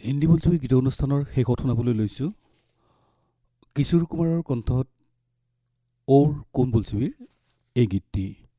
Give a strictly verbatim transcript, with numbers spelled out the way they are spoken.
হিন্দী বোলছবি গীত অনুষ্ঠানৰ শেষত শুনাবলৈ লৈছোঁ কিশোৰ কুমাৰৰ কণ্ঠত ঔৰ কোন বোলছবিৰ এই গীতটি।